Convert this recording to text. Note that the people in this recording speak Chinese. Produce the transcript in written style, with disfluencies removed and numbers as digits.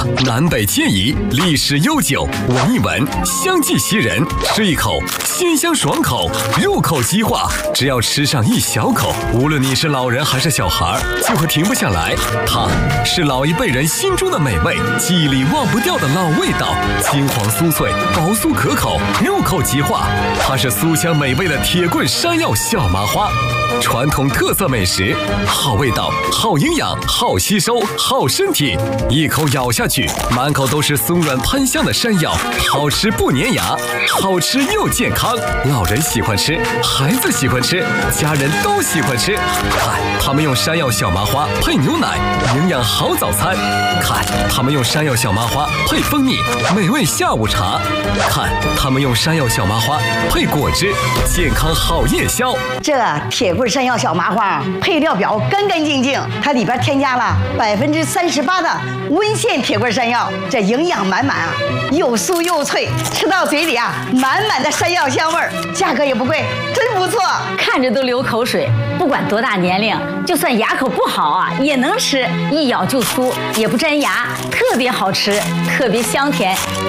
南北皆宜，历史悠久，闻一闻香气袭人，吃一口鲜香爽口，入口即化。只要吃上一小口，无论你是老人还是小孩，就会停不下来。它是老一辈人心中的美味，记忆里忘不掉的老味道，金黄酥脆，薄酥可口，入口即化。它是酥香美味的铁棍山药小麻花，传统特色美食，好味道，好营养，好吸收，好身体。一口咬下去，满口都是松软喷香的山药，好吃不粘牙，好吃又健康。老人喜欢吃，孩子喜欢吃，家人都喜欢吃。看，他们用山药小麻花配牛奶，营养好早餐。看，他们用山药小麻花配蜂蜜，美味下午茶。看，他们用山药小麻花配果汁，健康好夜宵。 这铁棍山药小麻花配料表干干净净，它里边添加了38%的温县铁棍山药，这营养满满啊，又酥又脆，吃到嘴里啊，满满的山药香味儿，价格也不贵，真不错， 看着都流口水。不管多大年龄，就算牙口不好啊，也能吃，一咬就酥，也不粘牙，特别好吃，特别香甜。